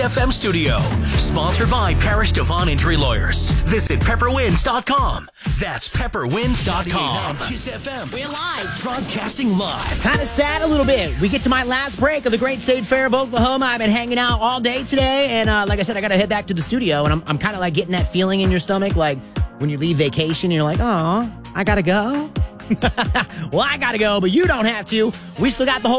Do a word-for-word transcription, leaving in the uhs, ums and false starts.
F M studio. Sponsored by Parish Devon Injury Lawyers. Visit pepper wins dot com. That's pepper wins dot com. Kiss F M. We're live. Broadcasting live. Kind of sad a little bit. We get to my last break of the Great State Fair of Oklahoma. I've been hanging out all day today, and uh, like I said, I got to head back to the studio, and I'm, I'm kind of like getting that feeling in your stomach, like when you leave vacation, you're like, oh, I got to go. Well, I got to go, but you don't have to. We still got the whole